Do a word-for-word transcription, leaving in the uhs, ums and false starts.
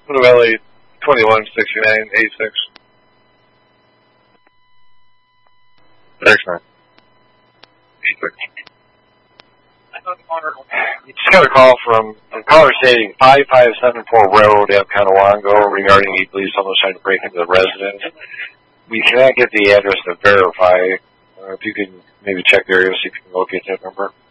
Blue Valley twenty-one sixty-nine eighty-six. Thanks, man. eighty-six. Just got a call from a caller stating five five seven four Railroad Ave Conowongo regarding a police almost trying to break into the residence. We cannot get the address to verify. Uh, if you can maybe check the area, see if you can locate that number.